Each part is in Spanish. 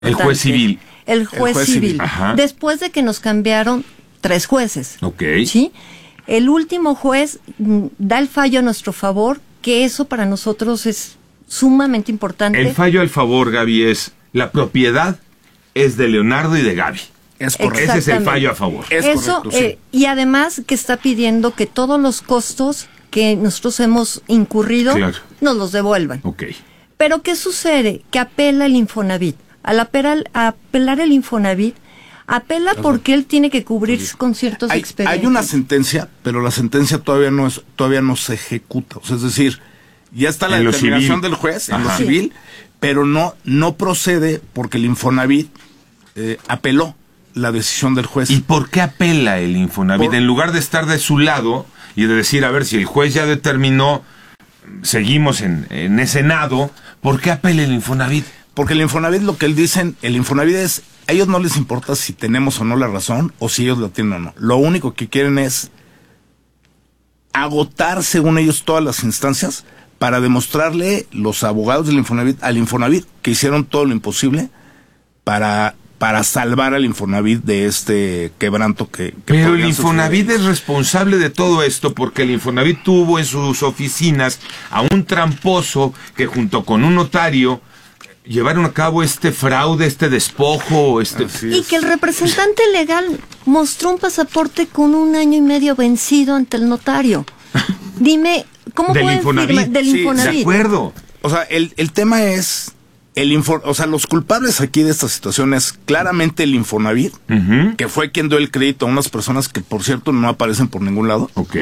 El juez civil. El juez civil. Después de que nos cambiaron 3 jueces. Ok. ¿Sí? El último juez da el fallo a nuestro favor, que eso para nosotros es sumamente importante. El fallo al favor, Gaby, es la propiedad es de Leonardo y de Gaby. Es correcto. Ese es el fallo a favor. Es eso, correcto, sí. Y además que está pidiendo que todos los costos que nosotros hemos incurrido nos los devuelvan. Ok. Pero ¿qué sucede? Que apela el Infonavit. Al apelar el Infonavit, apela porque él tiene que cubrirse con ciertos expedientes. Hay una sentencia, pero la sentencia todavía no se ejecuta. O sea, es decir, ya está la determinación del juez en lo civil, pero no procede porque el Infonavit apeló la decisión del juez. ¿Y por qué apela el Infonavit? En lugar de estar de su lado y de decir, a ver, si el juez ya determinó, seguimos en ese nado, ¿por qué apela el Infonavit? Porque el Infonavit, lo que él dicen, el Infonavit es, a ellos no les importa si tenemos o no la razón, o si ellos la tienen o no. Lo único que quieren es agotar, según ellos, todas las instancias para demostrarle los abogados del Infonavit al Infonavit que hicieron todo lo imposible para salvar al Infonavit de este quebranto que pero el Infonavit es responsable de todo esto porque el Infonavit tuvo en sus oficinas a un tramposo que junto con un notario llevaron a cabo este fraude, este despojo, y que el representante legal mostró un pasaporte con 1 año y medio vencido ante el notario. Dime, ¿cómo pueden firmar? Del Infonavit. De acuerdo. O sea, el tema es los culpables aquí de esta situación es claramente el Infonavit, que fue quien dio el crédito a unas personas que, por cierto, no aparecen por ningún lado. Ok.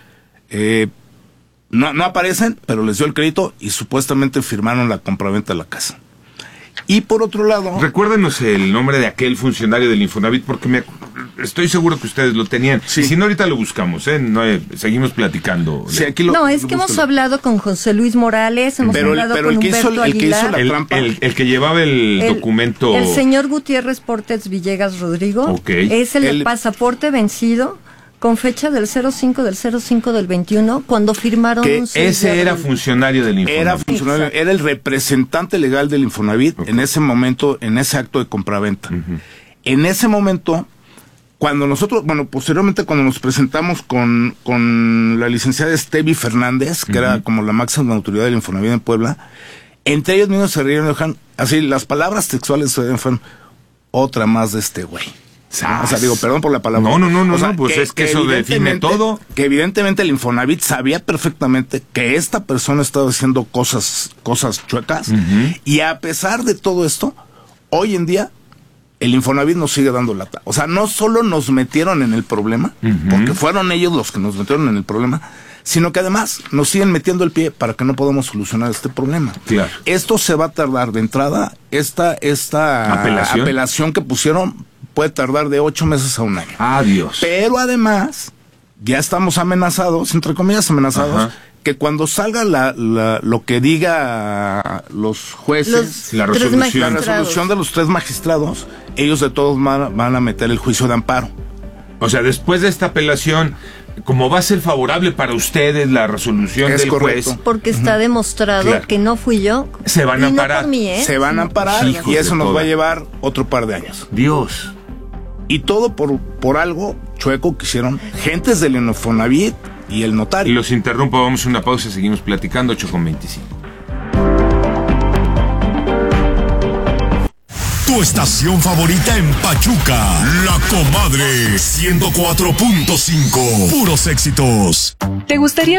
No aparecen, pero les dio el crédito y supuestamente firmaron la compraventa de la casa. Y por otro lado... Recuérdenos el nombre de aquel funcionario del Infonavit, porque estoy seguro que ustedes lo tenían. Sí. Y si no, ahorita lo buscamos, seguimos platicando. Sí, aquí hemos hablado con José Luis Morales, hemos hablado con Humberto Aguilar. El que llevaba el documento... El señor Gutiérrez Portes Villegas Rodrigo, es el pasaporte vencido con fecha del 05 del 21, cuando firmaron un... Ese era funcionario del Infonavit. Era el representante legal del Infonavit en ese momento, en ese acto de compraventa. En ese momento, cuando nosotros, posteriormente cuando nos presentamos con la licenciada Estevi Fernández, que era como la máxima autoridad del Infonavit en Puebla, entre ellos mismos se rieron y dijeron, así, las palabras textuales fueron otra más de este güey. O sea, perdón por la palabra. No, pues es que eso define todo. Que evidentemente el Infonavit sabía perfectamente que esta persona estaba haciendo cosas chuecas, y a pesar de todo esto, hoy en día, el Infonavit nos sigue dando lata. O sea, no solo nos metieron en el problema, porque fueron ellos los que nos metieron en el problema, sino que además nos siguen metiendo el pie para que no podamos solucionar este problema. Claro. Esto se va a tardar de entrada, esta apelación que pusieron puede tardar de 8 meses a 1 año. Adiós. Pero además, ya estamos amenazados, entre comillas amenazados, que cuando salga lo que diga los jueces, la resolución de los 3 magistrados, ellos de todos van a meter el juicio de amparo. O sea, después de esta apelación, como va a ser favorable para ustedes la resolución del juez, porque está demostrado que no fui yo, se van a amparar. No por mí, se van a amparar, y eso nos va a llevar otro par de años. Dios. Y todo por algo chueco que hicieron gentes del Infonavit y el notario. Los interrumpo, vamos a una pausa y seguimos platicando. 8:25. Tu estación favorita en Pachuca, La Comadre 104.5. Puros éxitos. ¿Te gustaría